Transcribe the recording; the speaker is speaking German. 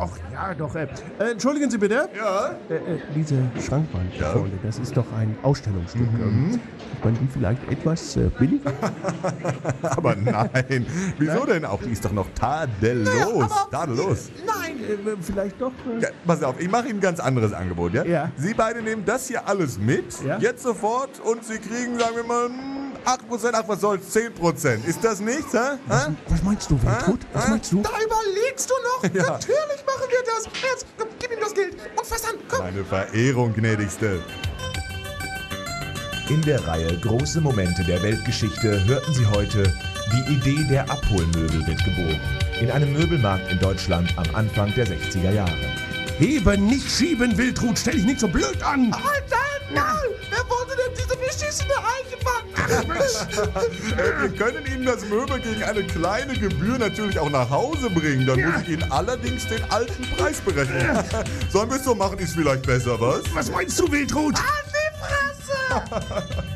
Doch, ja, doch. Entschuldigen Sie bitte. Ja? Diese Schrankwand da vorne, das ist doch ein Ausstellungsstück. Ist man die vielleicht etwas billiger? Aber nein. Wieso denn auch? Die ist doch noch tadellos. Tadellos. Nein, vielleicht doch. Ja, pass auf, ich mache Ihnen ein ganz anderes Angebot, ja? Ja. Sie beide nehmen das hier alles mit, Ja. jetzt sofort, und Sie kriegen, sagen wir mal, 8%, ach was soll's, 10%. Ist das nichts, hä? Was meinst du, Wiltrud? Was meinst du? Da überlegst du noch? Ja. Natürlich machen wir das. Jetzt, komm, gib ihm das Geld. Und fass an, komm. Meine Verehrung, gnädigste. In der Reihe Große Momente der Weltgeschichte hörten Sie heute: Die Idee der Abholmöbel wird geboren. In einem Möbelmarkt in Deutschland am Anfang der 60er Jahre. Heben, nicht schieben, Wiltrud. Stell dich nicht so blöd an. Halt dein Maul! Wer wollte denn diese beschissene Eiche fangen? Wir können Ihnen das Möbel gegen eine kleine Gebühr natürlich auch nach Hause bringen. Dann muss ich Ihnen allerdings den alten Preis berechnen. Sollen wir es so machen, ist vielleicht besser, was? Was meinst du, Wiltrud? An die Fresse!